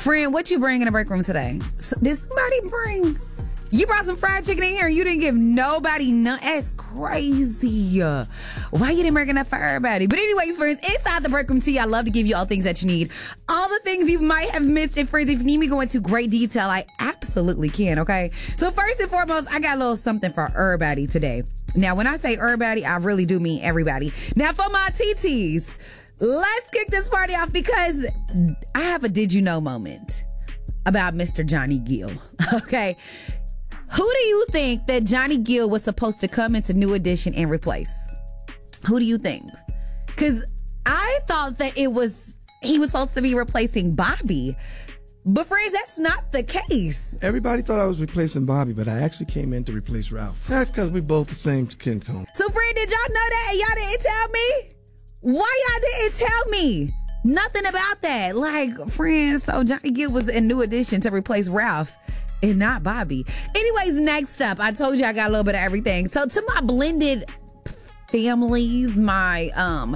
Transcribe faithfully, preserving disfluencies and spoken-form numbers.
Friend, what you bring in the break room today? So, did somebody bring... You brought some fried chicken in here and you didn't give nobody none. That's crazy. Why you didn't bring enough for everybody? But anyways, friends, inside the break room tea, I love to give you all things that you need. All the things you might have missed. And friends, if you need me to go into great detail, I absolutely can, okay? So first and foremost, I got a little something for everybody today. Now, when I say everybody, I really do mean everybody. Now, for my T Ts, let's kick this party off because I have a did you know moment about Mister Johnny Gill, okay? Who do you think that Johnny Gill was supposed to come into New Edition and replace? Who do you think? Because I thought that it was, he was supposed to be replacing Bobby. But friends, that's not the case. Everybody thought I was replacing Bobby, but I actually came in to replace Ralph. That's because we both the same skin tone. So friend, did y'all know that and y'all didn't tell me? Why y'all didn't tell me? Nothing about that. Like, friends, so Johnny Gill was in New Edition to replace Ralph. And not Bobby. Anyways, next up, I told you I got a little bit of everything. So to my blended families, my um